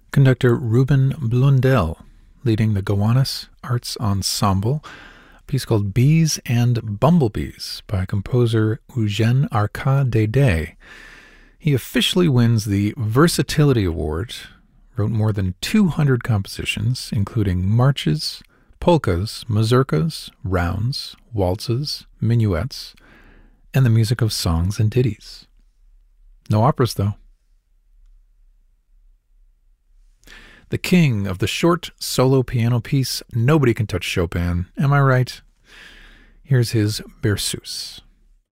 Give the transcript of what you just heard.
Conductor Ruben Blundell, leading the Gowanus Arts Ensemble, a piece called Bees and Bumblebees by composer Eugène Arcade. He officially wins the Versatility Award, wrote more than 200 compositions, including marches, polkas, mazurkas, rounds, waltzes, minuets, and the music of songs and ditties. No operas, though. The king of the short solo piano piece, Nobody Can Touch Chopin. Am I right? Here's his Berceuse.